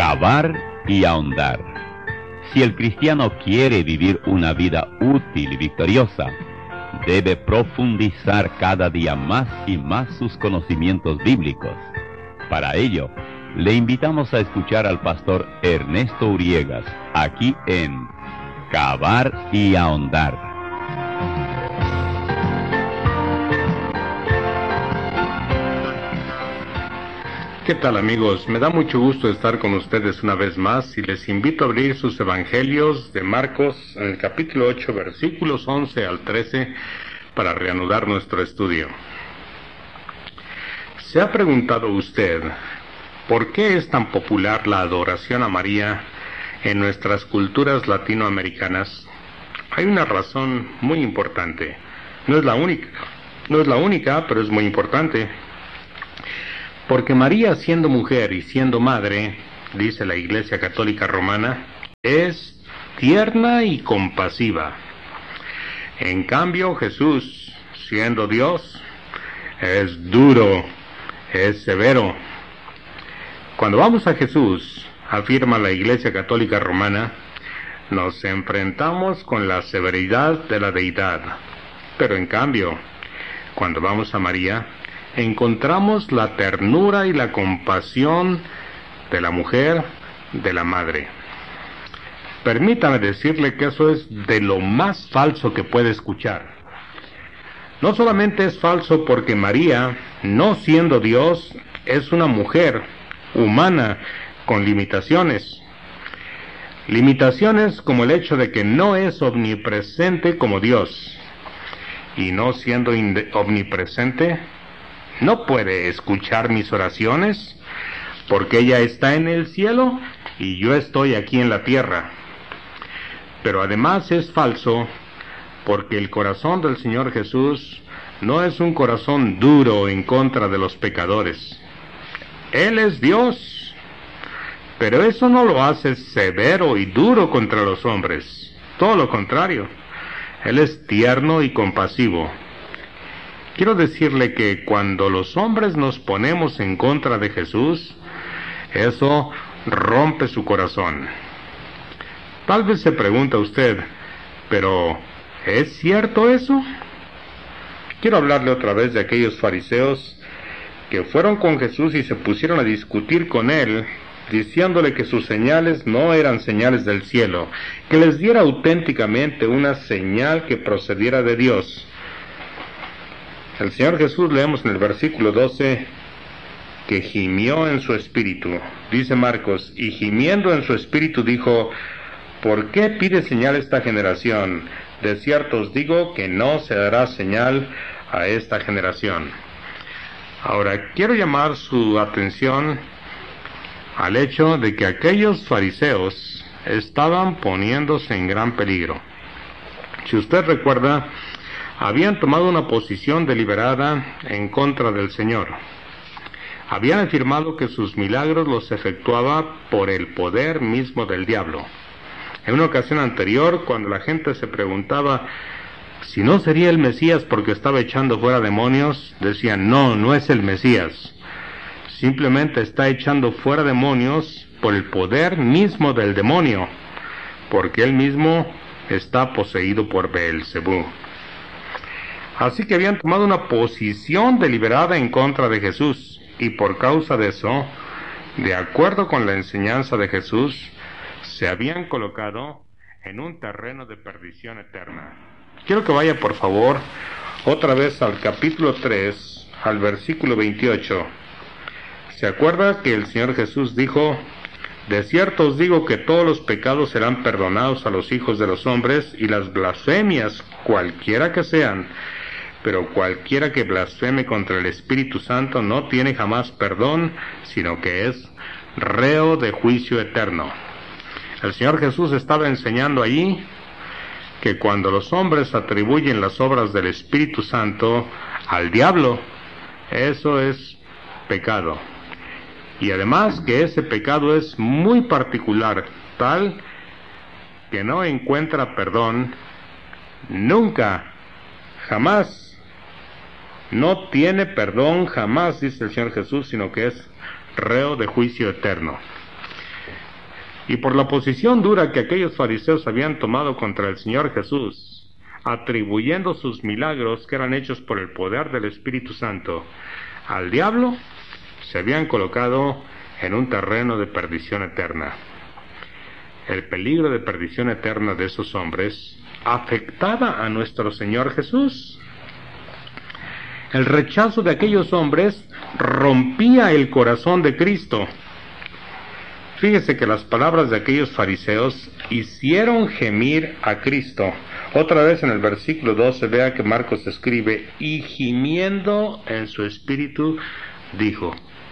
Cavar y ahondar. Si el cristiano quiere vivir una vida útil y victoriosa, debe profundizar cada día más y más sus conocimientos bíblicos. Para ello, le invitamos a escuchar al pastor Ernesto Uriegas, aquí en Cavar y ahondar. ¿Qué tal, amigos? Me da mucho gusto estar con ustedes una vez más y les invito a abrir sus evangelios de Marcos en el capítulo 8, versículos 11 al 13 para reanudar nuestro estudio. ¿Se ha preguntado usted por qué es tan popular la adoración a María en nuestras culturas latinoamericanas? Hay una razón muy importante. No es la única, pero es muy importante. Porque María, siendo mujer y siendo madre, dice la Iglesia Católica Romana, es tierna y compasiva. En cambio, Jesús, siendo Dios, es duro, es severo. Cuando vamos a Jesús, afirma la Iglesia Católica Romana, nos enfrentamos con la severidad de la deidad. Pero en cambio, cuando vamos a María, encontramos la ternura y la compasión de la mujer, de la madre. Permítame decirle que eso es de lo más falso que puede escuchar. No solamente es falso porque María, no siendo Dios, es una mujer humana con limitaciones. Limitaciones como el hecho de que no es omnipresente como Dios. Y no siendo omnipresente, no puede escuchar mis oraciones, porque ella está en el cielo y yo estoy aquí en la tierra. Pero además es falso, porque el corazón del Señor Jesús no es un corazón duro en contra de los pecadores. Él es Dios, pero eso no lo hace severo y duro contra los hombres. Todo lo contrario, Él es tierno y compasivo. Quiero decirle que cuando los hombres nos ponemos en contra de Jesús, eso rompe su corazón. Tal vez se pregunta usted, ¿pero es cierto eso? Quiero hablarle otra vez de aquellos fariseos que fueron con Jesús y se pusieron a discutir con él, diciéndole que sus señales no eran señales del cielo, que les diera auténticamente una señal que procediera de Dios. El Señor Jesús, leemos en el versículo 12, que gimió en su espíritu. Dice Marcos, y gimiendo en su espíritu dijo, ¿por qué pide señal esta generación? De cierto os digo que no se dará señal a esta generación. Ahora, quiero llamar su atención al hecho de que aquellos fariseos estaban poniéndose en gran peligro. Si usted recuerda, habían tomado una posición deliberada en contra del Señor. Habían afirmado que sus milagros los efectuaba por el poder mismo del diablo. En una ocasión anterior, cuando la gente se preguntaba si no sería el Mesías porque estaba echando fuera demonios, decían, no es el Mesías. Simplemente está echando fuera demonios por el poder mismo del demonio, porque él mismo está poseído por Beelzebú. Así que habían tomado una posición deliberada en contra de Jesús, y por causa de eso, de acuerdo con la enseñanza de Jesús, se habían colocado en un terreno de perdición eterna. Quiero que vaya, por favor, otra vez al capítulo 3, al versículo 28. ¿Se acuerda que el Señor Jesús dijo, de cierto os digo que todos los pecados serán perdonados a los hijos de los hombres, y las blasfemias, cualquiera que sean, pero cualquiera que blasfeme contra el Espíritu Santo no tiene jamás perdón, sino que es reo de juicio eterno? El Señor Jesús estaba enseñando allí que cuando los hombres atribuyen las obras del Espíritu Santo al diablo, eso es pecado. Y además que ese pecado es muy particular, tal que no encuentra perdón nunca, jamás. No tiene perdón jamás, dice el Señor Jesús, sino que es reo de juicio eterno. Y por la posición dura que aquellos fariseos habían tomado contra el Señor Jesús, atribuyendo sus milagros que eran hechos por el poder del Espíritu Santo al diablo, se habían colocado en un terreno de perdición eterna. El peligro de perdición eterna de esos hombres afectaba a nuestro Señor Jesús. El rechazo de aquellos hombres rompía el corazón de Cristo. Fíjese que las palabras de aquellos fariseos hicieron gemir a Cristo. Otra vez en el versículo 12, vea que Marcos escribe, y gimiendo en su espíritu, dijo.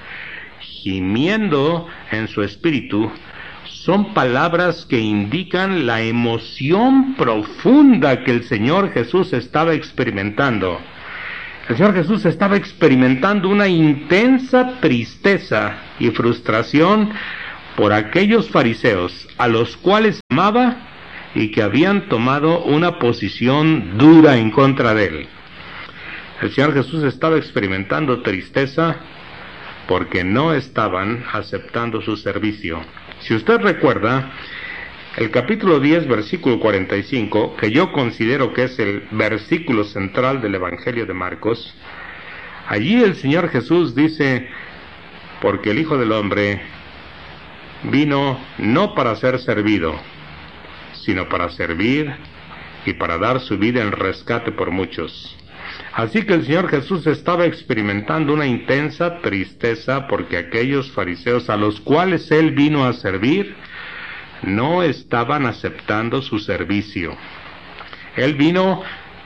Gimiendo en su espíritu son palabras que indican la emoción profunda que el Señor Jesús estaba experimentando. El Señor Jesús estaba experimentando una intensa tristeza y frustración por aquellos fariseos a los cuales amaba y que habían tomado una posición dura en contra de él. El Señor Jesús estaba experimentando tristeza porque no estaban aceptando su servicio. Si usted recuerda, el capítulo 10, versículo 45, que yo considero que es el versículo central del Evangelio de Marcos, allí el Señor Jesús dice, porque el Hijo del Hombre vino no para ser servido, sino para servir y para dar su vida en rescate por muchos. Así que el Señor Jesús estaba experimentando una intensa tristeza porque aquellos fariseos a los cuales Él vino a servir no estaban aceptando su servicio. Él vino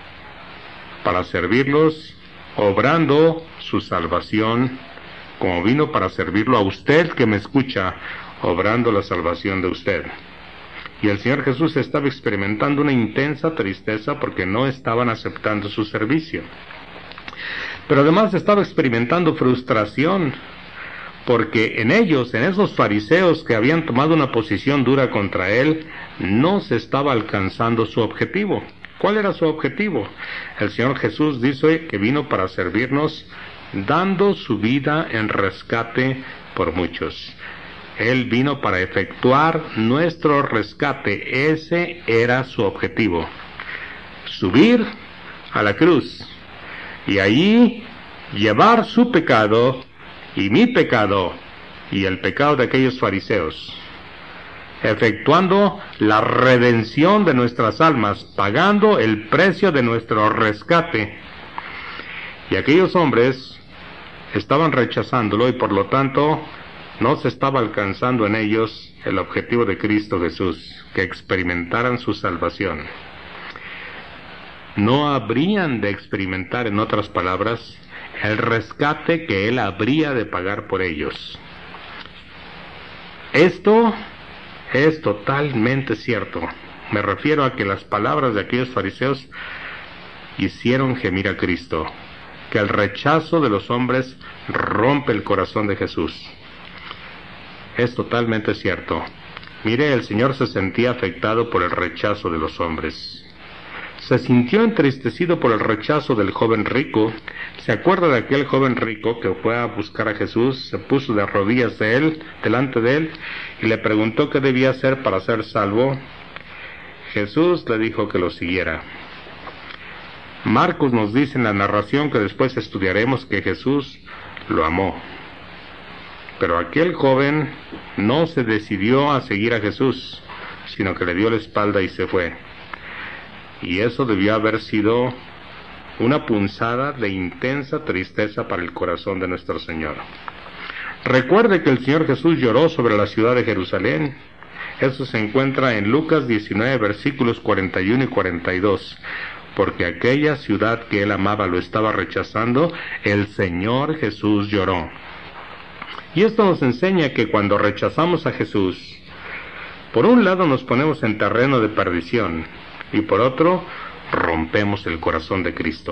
para servirlos, obrando su salvación, como vino para servirlo a usted que me escucha, obrando la salvación de usted. Y el Señor Jesús estaba experimentando una intensa tristeza porque no estaban aceptando su servicio. Pero además estaba experimentando frustración porque en ellos, en esos fariseos que habían tomado una posición dura contra él, no se estaba alcanzando su objetivo. ¿Cuál era su objetivo? El Señor Jesús dice que vino para servirnos, dando su vida en rescate por muchos. Él vino para efectuar nuestro rescate. Ese era su objetivo. Subir a la cruz y allí llevar su pecado y mi pecado y el pecado de aquellos fariseos, efectuando la redención de nuestras almas, pagando el precio de nuestro rescate. Y aquellos hombres estaban rechazándolo y por lo tanto no se estaba alcanzando en ellos el objetivo de Cristo Jesús, que experimentaran su salvación. No habrían de experimentar, en otras palabras, el rescate que Él habría de pagar por ellos. Esto es totalmente cierto. Me refiero a que las palabras de aquellos fariseos hicieron gemir a Cristo, que el rechazo de los hombres rompe el corazón de Jesús. Es totalmente cierto. Mire, el Señor se sentía afectado por el rechazo de los hombres. Se sintió entristecido por el rechazo del joven rico. ¿Se acuerda de aquel joven rico que fue a buscar a Jesús? Se puso de rodillas delante de él y le preguntó qué debía hacer para ser salvo. Jesús le dijo que lo siguiera. Marcos nos dice en la narración que después estudiaremos que Jesús lo amó. Pero aquel joven no se decidió a seguir a Jesús, sino que le dio la espalda y se fue. Y eso debió haber sido una punzada de intensa tristeza para el corazón de nuestro Señor. Recuerde que el Señor Jesús lloró sobre la ciudad de Jerusalén. Eso se encuentra en Lucas 19, versículos 41 y 42. Porque aquella ciudad que Él amaba lo estaba rechazando, el Señor Jesús lloró. Y esto nos enseña que cuando rechazamos a Jesús, por un lado nos ponemos en terreno de perdición, y por otro, rompemos el corazón de Cristo.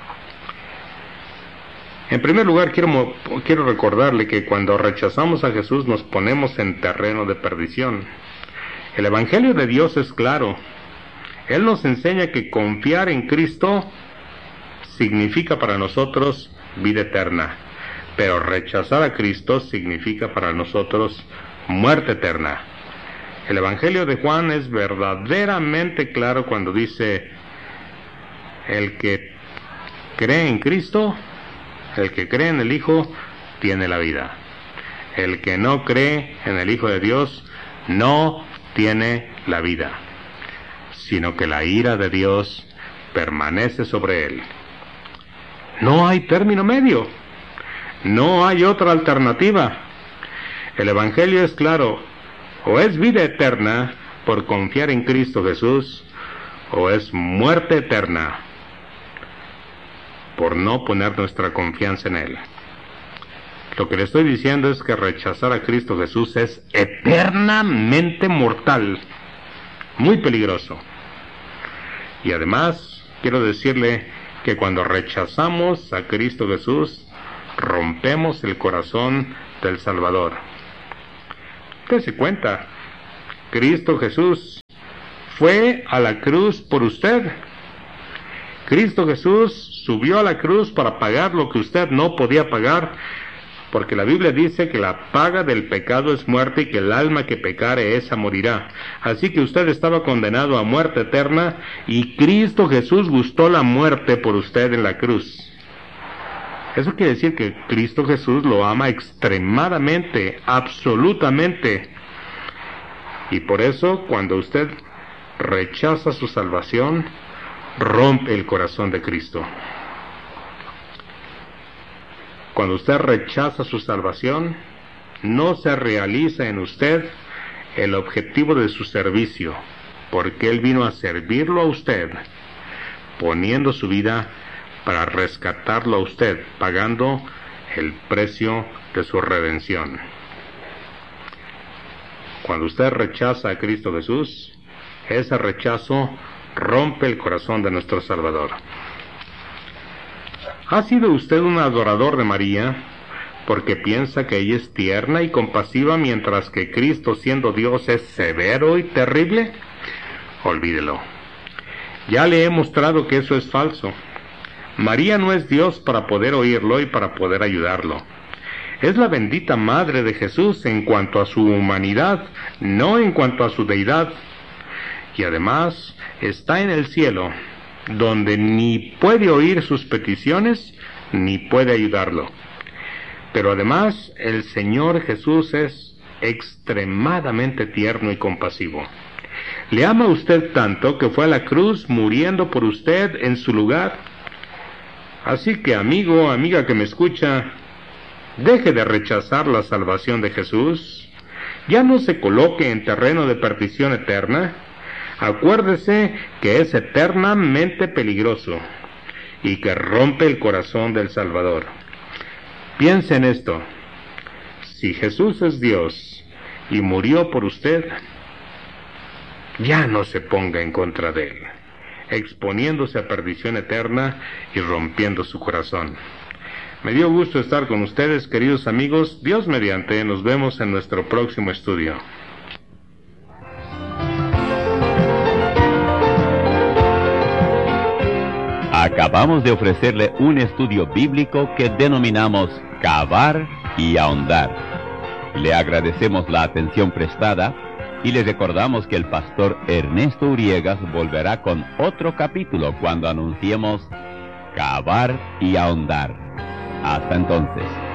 En primer lugar, quiero recordarle que cuando rechazamos a Jesús nos ponemos en terreno de perdición. El Evangelio de Dios es claro. Él nos enseña que confiar en Cristo significa para nosotros vida eterna, pero rechazar a Cristo significa para nosotros muerte eterna. El Evangelio de Juan es verdaderamente claro cuando dice: el que cree en Cristo, el que cree en el Hijo, tiene la vida. El que no cree en el Hijo de Dios no tiene la vida, sino que la ira de Dios permanece sobre él. No hay término medio, no hay otra alternativa. El Evangelio es claro: o es vida eterna por confiar en Cristo Jesús, o es muerte eterna por no poner nuestra confianza en Él. Lo que le estoy diciendo es que rechazar a Cristo Jesús es eternamente mortal, muy peligroso. Y además, quiero decirle que cuando rechazamos a Cristo Jesús, rompemos el corazón del Salvador. Dese cuenta, Cristo Jesús fue a la cruz por usted. Cristo Jesús subió a la cruz para pagar lo que usted no podía pagar, porque la Biblia dice que la paga del pecado es muerte y que el alma que pecare esa morirá. Así que usted estaba condenado a muerte eterna y Cristo Jesús gustó la muerte por usted en la cruz. Eso quiere decir que Cristo Jesús lo ama extremadamente, absolutamente. Y por eso, cuando usted rechaza su salvación, rompe el corazón de Cristo. Cuando usted rechaza su salvación, no se realiza en usted el objetivo de su servicio, porque Él vino a servirlo a usted, poniendo su vida para rescatarlo a usted, pagando el precio de su redención. Cuando usted rechaza a Cristo Jesús, ese rechazo rompe el corazón de nuestro Salvador. ¿Ha sido usted un adorador de María porque piensa que ella es tierna y compasiva mientras que Cristo, siendo Dios, es severo y terrible? Olvídelo. Ya le he mostrado que eso es falso. María no es Dios para poder oírlo y para poder ayudarlo. Es la bendita Madre de Jesús en cuanto a su humanidad, no en cuanto a su deidad. Y además está en el cielo, donde ni puede oír sus peticiones, ni puede ayudarlo. Pero además, el Señor Jesús es extremadamente tierno y compasivo. Le ama a usted tanto que fue a la cruz muriendo por usted en su lugar. Así que, amigo, amiga que me escucha, deje de rechazar la salvación de Jesús. Ya no se coloque en terreno de perdición eterna. Acuérdese que es eternamente peligroso y que rompe el corazón del Salvador. Piense en esto: si Jesús es Dios y murió por usted, ya no se ponga en contra de Él, exponiéndose a perdición eterna y rompiendo su corazón. Me dio gusto estar con ustedes, queridos amigos. Dios mediante, nos vemos en nuestro próximo estudio. Acabamos de ofrecerle un estudio bíblico que denominamos Cavar y Ahondar. Le agradecemos la atención prestada y le recordamos que el pastor Ernesto Uriegas volverá con otro capítulo cuando anunciemos Cavar y Ahondar. Hasta entonces.